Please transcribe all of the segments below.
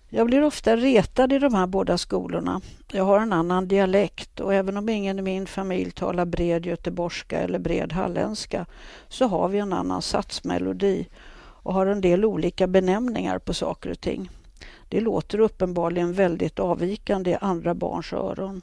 Jag blir ofta retad i de här båda skolorna. Jag har en annan dialekt och även om ingen i min familj talar bred göteborgska eller bred halländska så har vi en annan satsmelodi och har en del olika benämningar på saker och ting. Det låter uppenbarligen väldigt avvikande i andra barns öron.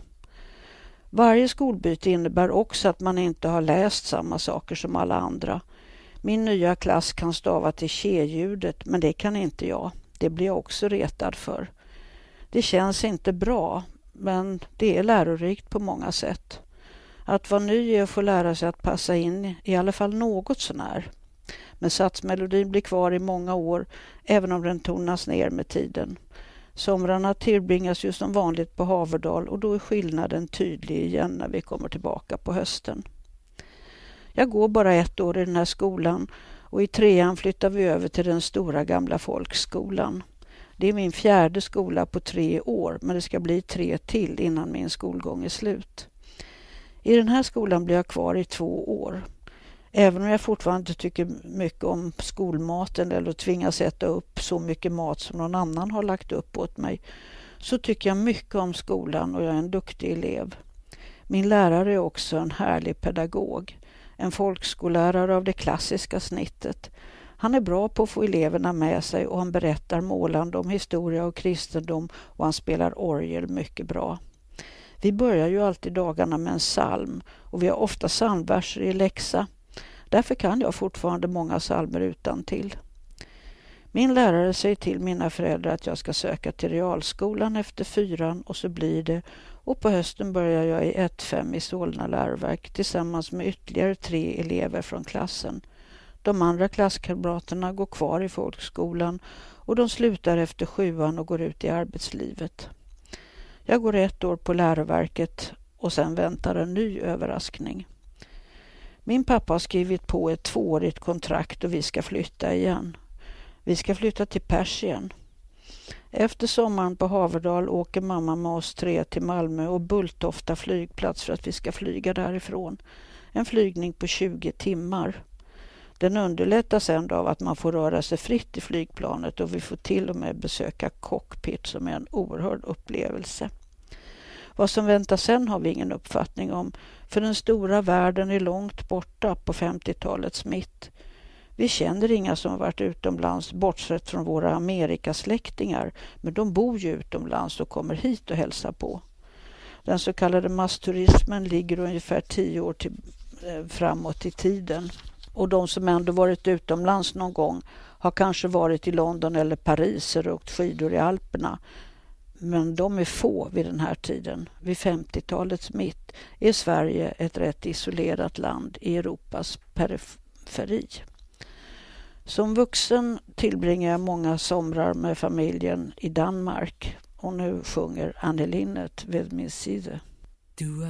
Varje skolbyte innebär också att man inte har läst samma saker som alla andra. Min nya klass kan stava till tje-ljudet men det kan inte jag. Det blir jag också retad för. Det känns inte bra, men det är lärorikt på många sätt. Att vara ny är att få lära sig att passa in i alla fall något sånär. Men satsmelodin blir kvar i många år, även om den tonas ner med tiden. Somrarna tillbringas ju som vanligt på Haverdal och då är skillnaden tydlig igen när vi kommer tillbaka på hösten. Jag går bara 1 år i den här skolan och i 3:an flyttar vi över till den stora gamla folkskolan. Det är min 4:e skola på 3 år men det ska bli 3 till innan min skolgång är slut. I den här skolan blir jag kvar i 2 år. Även om jag fortfarande inte tycker mycket om skolmaten eller tvingas äta upp så mycket mat som någon annan har lagt upp åt mig så tycker jag mycket om skolan och jag är en duktig elev. Min lärare är också en härlig pedagog. En folkskollärare av det klassiska snittet. Han är bra på att få eleverna med sig och han berättar målande om historia och kristendom och han spelar orgel mycket bra. Vi börjar ju alltid dagarna med en psalm och vi har ofta psalmverser i läxa. Därför kan jag fortfarande många psalmer utantill. Min lärare säger till mina föräldrar att jag ska söka till realskolan efter 4:an och så blir det. Och på hösten börjar jag i 1-5 i Solna läroverk tillsammans med ytterligare 3 elever från klassen. De andra klasskamraterna går kvar i folkskolan och de slutar efter 7:an och går ut i arbetslivet. Jag går 1 år på läroverket och sen väntar en ny överraskning. Min pappa har skrivit på ett 2-årigt kontrakt och vi ska flytta igen. Vi ska flytta till Persien. Efter sommaren på Haverdal åker mamma med oss 3 till Malmö och Bulltofta flygplats för att vi ska flyga därifrån. En flygning på 20 timmar. Den underlättas ändå av att man får röra sig fritt i flygplanet och vi får till och med besöka cockpit som är en oerhörd upplevelse. Vad som väntar sen har vi ingen uppfattning om, för den stora världen är långt borta på 50-talets mitt. Vi känner inga som har varit utomlands bortsett från våra Amerikasläktingar, men de bor ju utomlands och kommer hit och hälsar på. Den så kallade massturismen ligger ungefär 10 år framåt i tiden. Och de som ändå varit utomlands någon gång har kanske varit i London eller Paris och åkt skidor i Alperna. Men de är få vid den här tiden. Vid 50-talets mitt är Sverige ett rätt isolerat land i Europas periferi. Som vuxen tillbringar jag många somrar med familjen i Danmark och nu sjunger Anne Linnet vid min sida.